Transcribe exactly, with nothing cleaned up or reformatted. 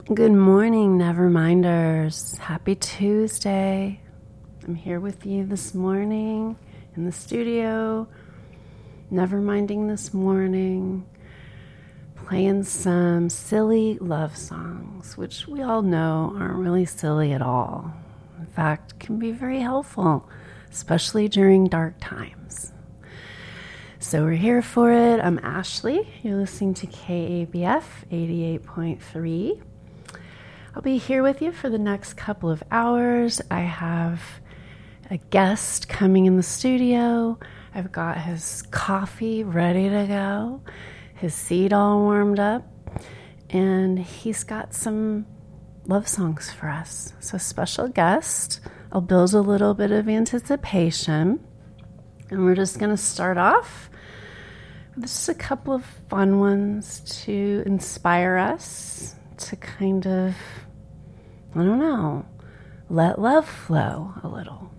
Good morning, Neverminders. Happy Tuesday. I'm here with you this morning in the studio, Neverminding this morning, playing some silly love songs, which we all know aren't really silly at all. In fact, can be very helpful, especially during dark times. So we're here for it. I'm Ashley. You're listening to K A B F eighty-eight point three. I'll be here with you for the next couple of hours. I have a guest coming in the studio. I've got his coffee ready to go, his seat all warmed up, and he's got some love songs for us. So special guest. I'll build a little bit of anticipation, and we're just going to start off with just a couple of fun ones to inspire us to kind of, I don't know, let love flow a little.